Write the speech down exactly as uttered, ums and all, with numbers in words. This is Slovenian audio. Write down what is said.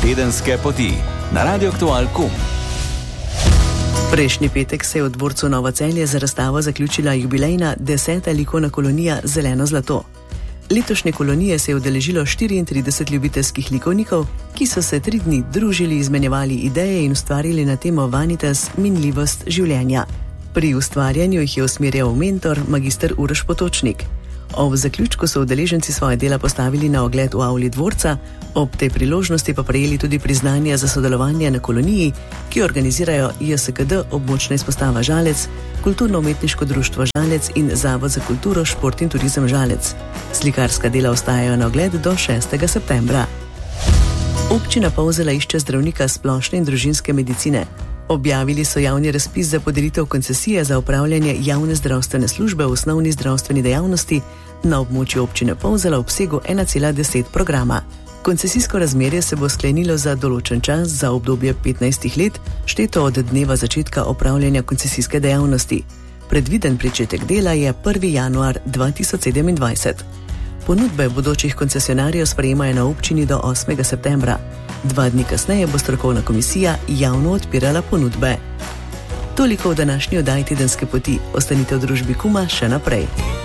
Tedenske poti na Radio Aktual pika com. Prejšnji petek se je v dvorcu Novo Celje za razstavo zaključila jubilejna deseta likovna kolonija Zeleno zlato. Letošnje kolonije se je udeležilo štiriintrideset ljubiteljskih likovnikov, ki so se tri dni družili, izmenjevali ideje in ustvarili na temo Vanitas, minljivost življenja. Pri ustvarjanju jih je usmerjal mentor, magister Uroš Potočnik. Ob zaključku so udeleženci svoje dela postavili na ogled v avli dvorca, ob tej priložnosti pa prejeli tudi priznanja za sodelovanje na koloniji, ki jo organizirajo J S K D, območna izpostava Žalec, Kulturno-umetniško društvo Žalec in Zavod za kulturo, šport in turizem Žalec. Slikarska dela ostajajo na ogled do šestega septembra. Občina Polzela išče zdravnika splošne in družinske medicine. Objavili so javni razpis za podelitev koncesije za opravljanje javne zdravstvene službe v osnovni zdravstveni dejavnosti na območju občine Polzela v obsegu ena cela deset programa. Koncesijsko razmerje se bo sklenilo za določen čas za obdobje petnajst let, šteto od dneva začetka opravljanja koncesijske dejavnosti. Predviden pričetek dela je prvi januar dva tisoč sedemindvajset. Ponudbe bodočih koncesionarjev sprejemajo na občini do osmega septembra. Dva dni kasneje bo strokovna komisija javno odpirala ponudbe. Toliko v današnji oddaji Tedenske poti. Ostanite v družbi Kuma še naprej.